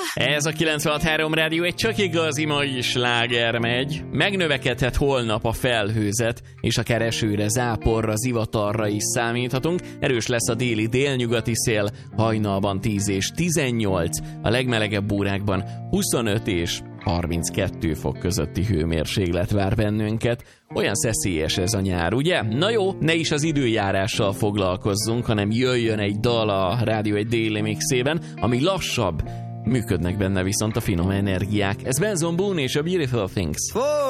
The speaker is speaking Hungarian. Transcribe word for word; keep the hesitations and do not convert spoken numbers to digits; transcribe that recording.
Ez a kilencvenhat három rádió, egy csak igazi mai sláger megy. Megnövekedhet holnap a felhőzet, és akár esőre, záporra, zivatarra is számíthatunk. Erős lesz a déli délnyugati szél, hajnalban tíz és tizennyolc, a legmelegebb órákban huszonöt és harminckettő fok közötti hőmérséklet vár bennünket. Olyan szeszélyes ez a nyár, ugye? Na jó, ne is az időjárással foglalkozzunk, hanem jöjjön egy dal a rádió egy déli mixében, ami lassabb. Működnek benne viszont a finom energiák. Ez Benson Boone és a Beautiful Things. For